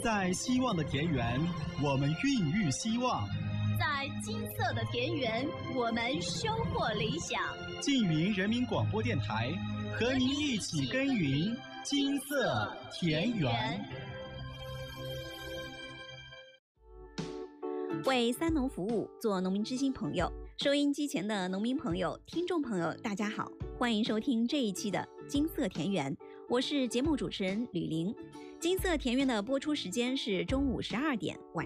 在希望的田园，我们孕育希望； 在金色的田园，我们收获理想。 缙云人民广播电台，和您一起耕耘金色田园。 为三农服务，做农民之心朋友。收音机前的农民朋友、听众朋友，大家好，欢迎收听这一期的金色田园，我是节目主持人吕玲。金色田园的播出时间是中午12点、晚